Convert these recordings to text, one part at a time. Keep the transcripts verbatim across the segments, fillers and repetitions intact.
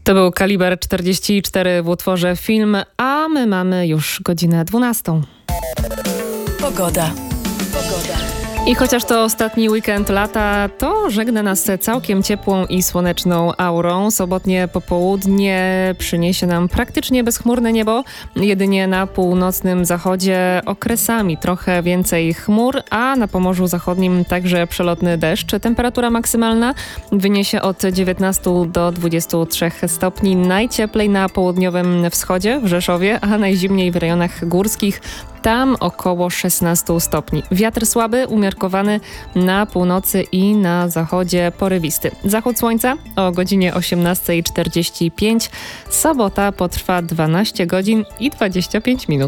To był Kaliber czterdzieści cztery w utworze Film, a my mamy już godzinę dwunastą. Pogoda. Pogoda. I chociaż to ostatni weekend lata, to żegna nas całkiem ciepłą i słoneczną aurą. Sobotnie popołudnie przyniesie nam praktycznie bezchmurne niebo. Jedynie na północnym zachodzie okresami trochę więcej chmur, a na Pomorzu Zachodnim także przelotny deszcz. Temperatura maksymalna wyniesie od dziewiętnastu do dwudziestu trzech stopni. Najcieplej na południowym wschodzie, w Rzeszowie, a najzimniej w rejonach górskich. Tam około szesnastu stopni. Wiatr słaby, umiarkowany na północy i na zachodzie porywisty. Zachód słońca o godzinie osiemnasta czterdzieści pięć. Sobota potrwa dwanaście godzin i dwadzieścia pięć minut.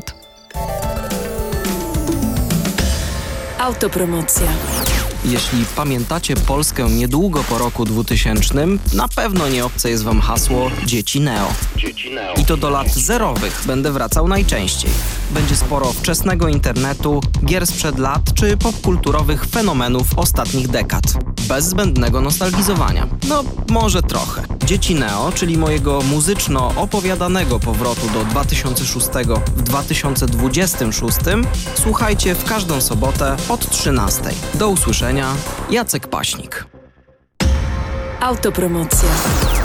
Autopromocja. Jeśli pamiętacie Polskę niedługo po roku dwutysięcznym, na pewno nie obce jest wam hasło Dzieci Neo. I to do lat zerowych będę wracał najczęściej. Będzie sporo wczesnego internetu, gier sprzed lat czy popkulturowych fenomenów ostatnich dekad. Bez zbędnego nostalgizowania. No, może trochę. Dzieci Neo, czyli mojego muzyczno-opowiadanego powrotu do dwa tysiące szóstego w dwa tysiące dwudziestym szóstym, słuchajcie w każdą sobotę od trzynastej. Do usłyszenia. Jacek Paśnik. Autopromocja.